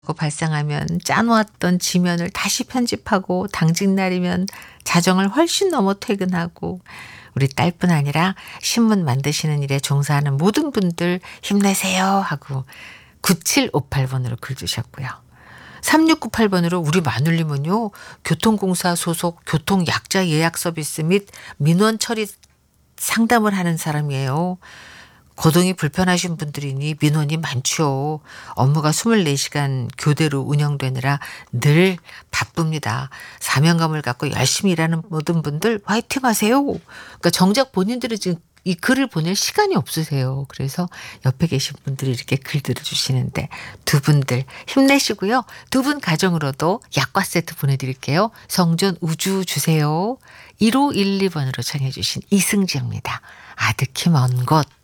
발생하면 짜놓았던 지면을 다시 편집하고 당직 날이면 자정을 훨씬 넘어 퇴근하고 우리 딸뿐 아니라 신문 만드시는 일에 종사하는 모든 분들 힘내세요 하고 9758번으로 글 주셨고요. 3698번으로 우리 마눌님은요. 교통공사 소속 교통약자 예약 서비스 및 민원 처리 상담을 하는 사람이에요. 거동이 불편하신 분들이니 민원이 많죠. 업무가 24시간 교대로 운영되느라 늘 바쁩니다. 사명감을 갖고 열심히 일하는 모든 분들 화이팅 하세요. 그러니까 정작 본인들은 지금 이 글을 보낼 시간이 없으세요. 그래서 옆에 계신 분들이 이렇게 글들을 주시는데 두 분들 힘내시고요. 두 분 가정으로도 약과 세트 보내드릴게요. 성전 우주 주세요. 1512번으로 청해 주신 이승재입니다. 아득히 먼 곳.